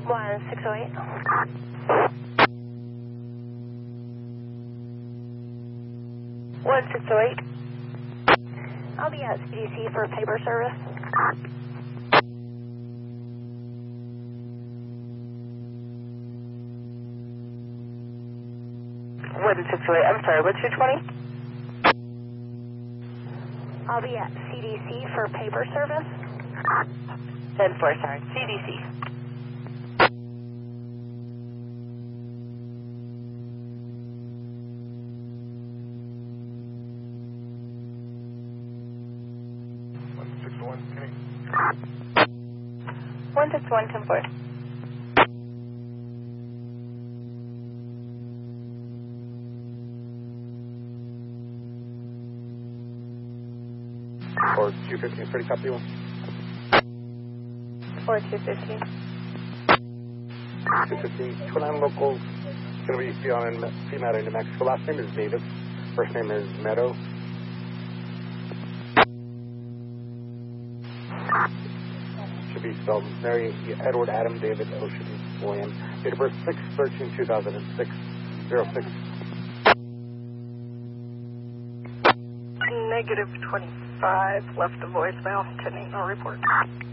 1608. One 608. I'll be at CDC for paper service. One 608. I'm sorry. What's your 20? I'll be at CDC for paper service. 10-4, sorry. CDC. One 6-1, 10-4. Or 215, pretty copy one. Or 215. 215, Twin Island local, going to be female in New Mexico. Last name is Davis. First name is Meadow. Should be spelled Mary Edward Adam David Ocean William. Date of birth 6/13/2006. 06. -25, left a voicemail, couldn't no report.